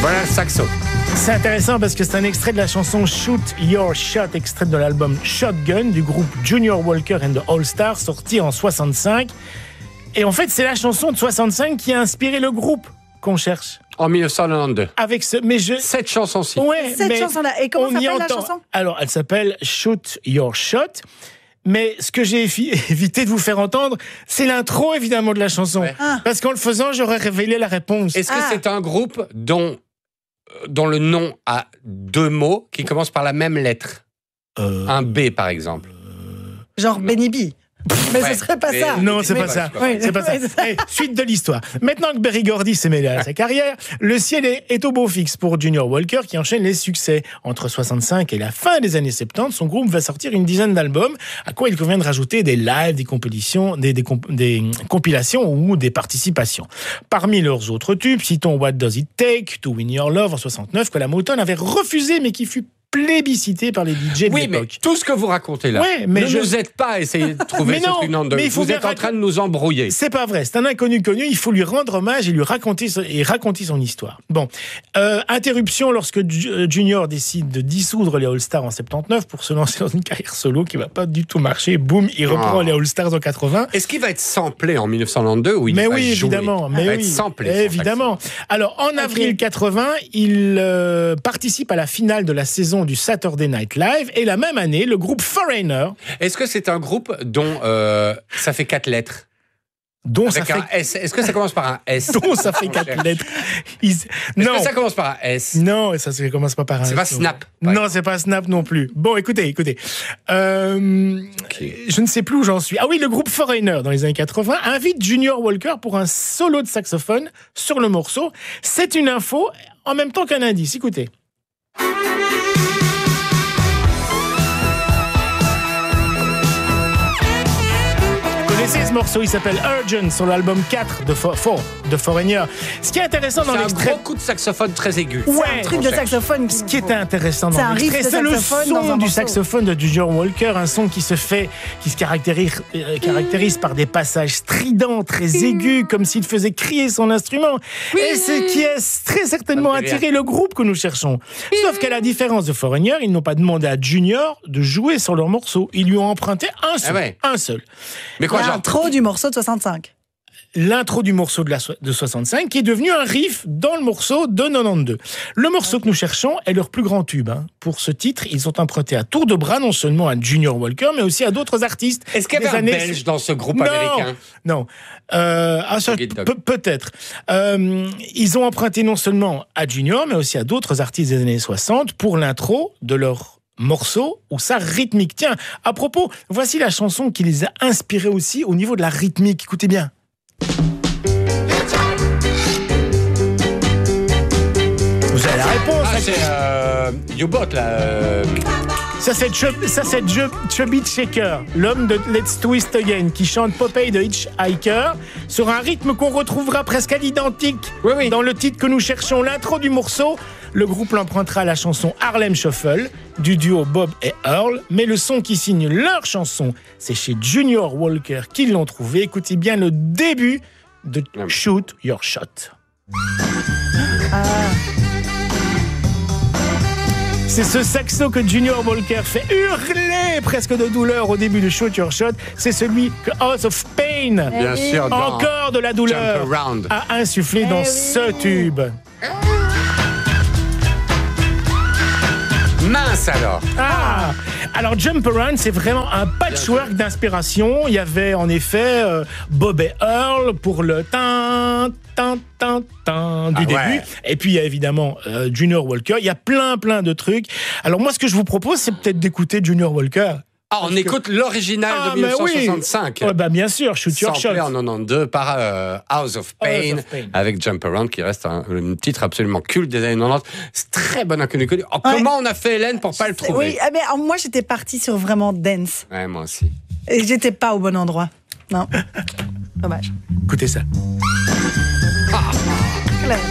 Voilà le saxo. C'est intéressant parce que c'est un extrait de la chanson Shoot Your Shot, extrait de l'album Shotgun du groupe Junior Walker and the All Stars, sorti en 65. Et en fait, c'est la chanson de 65 qui a inspiré le groupe qu'on cherche. En 1992. Avec cette chanson-ci. Ouais, cette chanson-là. Et comment s'appelle la chanson ? Alors, elle s'appelle Shoot Your Shot. Mais ce que j'ai évité de vous faire entendre, c'est l'intro, évidemment, de la chanson. Ouais. Parce qu'en le faisant, j'aurais révélé la réponse. Est-ce que c'est un groupe dont le nom a deux mots qui commencent par la même lettre ? Un B, par exemple. Genre Benny B. Mais ce serait pas ça. Non, c'est pas ça. C'est pas ça. Hey, suite de l'histoire. Maintenant que Berry Gordy s'est mêlé à sa carrière, le ciel est au beau fixe pour Junior Walker qui enchaîne les succès. Entre 65 et la fin des années 70, son groupe va sortir une dizaine d'albums, à quoi il convient de rajouter des lives, des compilations, des compilations ou des participations. Parmi leurs autres tubes, citons What Does It Take, To Win Your Love en 69, que la Motown avait refusé mais qui fut plébiscité par les DJ de l'époque. Mais tout ce que vous racontez là, ne nous aide pas à essayer de trouver ce nom de... Vous êtes en train de nous embrouiller. C'est pas vrai, c'est un inconnu connu, il faut lui rendre hommage et lui raconter son histoire. Bon, interruption lorsque Junior décide de dissoudre les All-Stars en 79 pour se lancer dans une carrière solo qui va pas du tout marcher. Boum, il reprend les All-Stars en 80. Est-ce qu'il va être samplé en 1992 ou il va oui, jouer évidemment, il va être samplé, évidemment. Alors, en avril 80, il participe à la finale de la saison du Saturday Night Live et la même année, le groupe Foreigner. Est-ce que c'est un groupe dont ça fait 4 lettres ? Est-ce que ça commence par un S ? Dont ça fait 4 lettres. Est-ce que ça commence par un S ? Non, ça commence pas par un S. C'est pas Snap. Non, c'est pas Snap non plus. Bon, écoutez. Je ne sais plus où j'en suis. Ah oui, le groupe Foreigner, dans les années 80, invite Junior Walker pour un solo de saxophone sur le morceau. C'est une info en même temps qu'un indice. Écoutez. Vous connaissez ce morceau, il s'appelle Urgent sur l'album 4 de Foreigner. Ce qui est intéressant dans l'extrait... C'est un gros coup de saxophone très aigu. Ouais, c'est un truc de saxophone. Ce qui est intéressant dans l'extrait, c'est le son du saxophone de Junior Walker, un son qui se caractérise par des passages stridents, très aigus, comme s'il faisait crier son instrument. Et ce qui a très certainement attiré le groupe que nous cherchons. Sauf qu'à la différence de Foreigner, ils n'ont pas demandé à Junior de jouer sur leur morceau. Ils lui ont emprunté un seul. Mais quoi, l'intro du morceau de 65. L'intro du morceau de 65 qui est devenu un riff dans le morceau de 92. Le morceau que nous cherchons est leur plus grand tube. Pour ce titre, ils ont emprunté à tour de bras non seulement à Junior Walker, mais aussi à d'autres artistes. Est-ce qu'il y avait un Belge dans ce groupe américain ? Non. Peut-être. Ils ont emprunté non seulement à Junior, mais aussi à d'autres artistes des années 60 pour l'intro de leur morceau ou sa rythmique. Tiens, à propos, voici la chanson qui les a inspirés aussi au niveau de la rythmique. Écoutez bien. Vous avez la réponse. C'est U-Boat, là. Ça, c'est Chubby Checker, l'homme de Let's Twist Again, qui chante Popeye de Hitchhiker sur un rythme qu'on retrouvera presque à l'identique dans le titre que nous cherchons. L'intro du morceau, le groupe l'empruntera à la chanson Harlem Shuffle du duo Bob et Earl, mais le son qui signe leur chanson, c'est chez Junior Walker qu'ils l'ont trouvé. Écoutez bien le début de Shoot Your Shot. C'est ce saxo que Junior Walker fait hurler presque de douleur au début de Shoot Your Shot. C'est celui que House of Pain, bien sûr, encore de la douleur, a insufflé dans ce tube. Mince alors. Alors Jump Around, c'est vraiment un patchwork d'inspiration. Il y avait en effet Bob et Earl pour le tin du début. Et puis il y a évidemment Junior Walker. Il y a plein de trucs. Alors moi, ce que je vous propose, c'est peut-être d'écouter Junior Walker. On écoute l'original de 1965. Oui. Bien sûr, Shoot Your Shot. Samplé en 92 par House of Pain, avec Jump Around, qui reste un titre absolument culte des années 90. C'est très bon inconnu. Comment on a fait, Hélène, pour pas le trouver ? Oui, mais moi, j'étais partie sur vraiment dance. Ouais, moi aussi. Et j'étais pas au bon endroit. Non. Dommage. Écoutez ça.